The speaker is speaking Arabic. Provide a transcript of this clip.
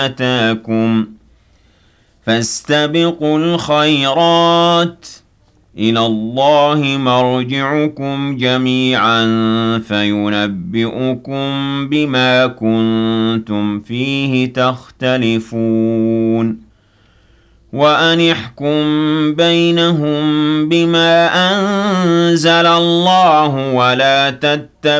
آتاكم فاستبقوا الخيرات إلى الله مرجعكم جميعا فينبئكم بما كنتم فيه تختلفون وأن احكم بينهم بما أنزل الله ولا تتبعوا